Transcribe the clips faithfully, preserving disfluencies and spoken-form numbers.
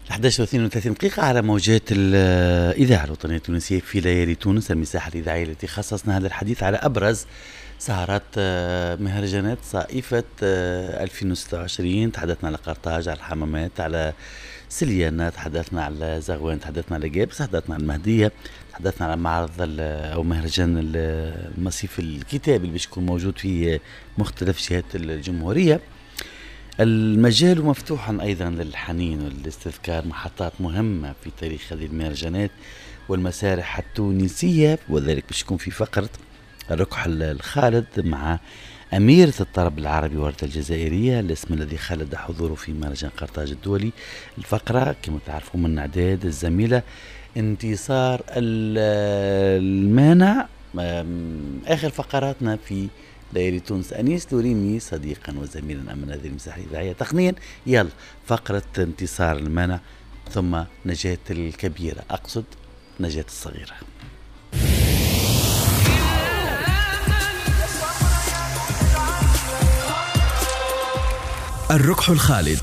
أحد عشر واثنين وثلاثين دقيقة على موجات الإذاعة الوطنية التونسية في ليالي تونس، المساحة الإذاعية التي خصصنا هذا الحديث على أبرز سهرات مهرجانات صائفة ألفين وستة وعشرين. تحدثنا على قرطاج، على الحمامات، على سليانة، تحدثنا على زغوان، تحدثنا على جابس، تحدثنا على المهدية، تحدثنا على معرض أو مهرجان المصيف الكتابي اللي باش يكون موجود في مختلف جهات الجمهورية. المجال مفتوحا أيضا للحنين والاستذكار محطات مهمة في تاريخ هذه المهرجانات والمسارح التونسية، وذلك باش يكون في فقرة الركح الخالد مع أميرة الطرب العربي وردة الجزائرية، الاسم الذي خلد حضوره في مهرجان قرطاج الدولي. الفقرة كما تعرفون من إعداد الزميلة انتصار المانع. آخر فقراتنا في ليالي تونس أنيس لوريمي صديقا وزميلا أمن هذه المساحة الإذاعية تقنيا. يلا فقرة انتصار المانع ثم نجاة الكبيرة، أقصد نجاة الصغيرة. الركح الخالد.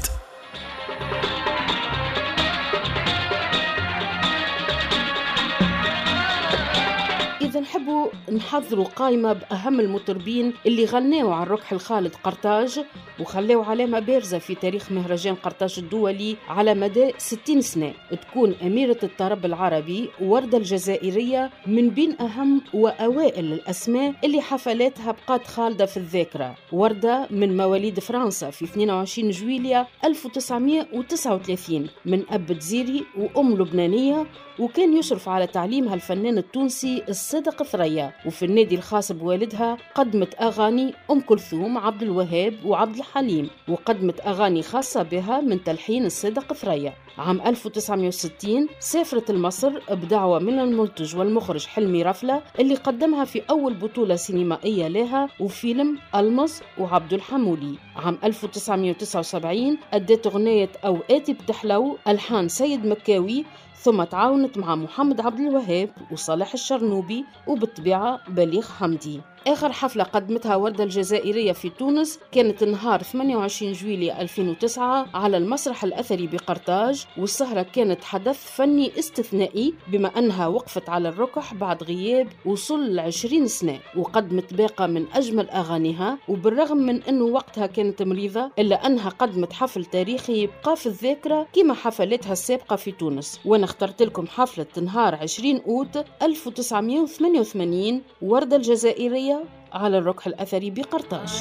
إذا نحبوا نحضروا قائمة بأهم المطربين اللي غنوا على الركح الخالد قرطاج وخلوا علامة بارزة في تاريخ مهرجان قرطاج الدولي على مدى ستين سنة. تكون أميرة الطرب العربي وردة الجزائرية من بين أهم وأوائل الأسماء اللي حفلاتها بقات خالدة في الذاكرة. وردة من مواليد فرنسا في اثنين وعشرين جويلية ألف وتسعمائة وتسعة وثلاثين من أب جزيري وأم لبنانية، وكان يشرف على تعليمها الفنان التونسي الصدق ثريا. وفي النادي الخاص بوالدها قدمت أغاني أم كلثوم، عبد الوهاب وعبد الحليم، وقدمت أغاني خاصة بها من تلحين الصدق ثريا. عام ألف وتسعمائة وستين سافرت لمصر بدعوة من المنتج والمخرج حلمي رفلة اللي قدمها في أول بطولة سينمائية لها وفيلم ألمز وعبد الحمولي. عام ألف وتسعمائة وتسعة وسبعين أدت أغنية أوقاتي بتحلو ألحان سيد مكاوي، ثم تعاونت مع محمد عبد الوهاب وصالح الشرنوبي وبالطبيعة بليغ حمدي. آخر حفلة قدمتها وردة الجزائرية في تونس كانت نهار ثمانية وعشرين جويلية ألفين وتسعة على المسرح الأثري بقرطاج، والسهرة كانت حدث فني استثنائي بما أنها وقفت على الركح بعد غياب وصل لعشرين سنة، وقدمت باقة من أجمل أغانيها. وبالرغم من أنه وقتها كانت مريضة إلا أنها قدمت حفل تاريخي يبقى في الذاكرة كما حفلاتها السابقة في تونس. وأنا اخترت لكم حفلة نهار عشرين أوت ألف وتسعمائة وثمانية وثمانين وردة الجزائرية على الركح الأثري بقرطاج.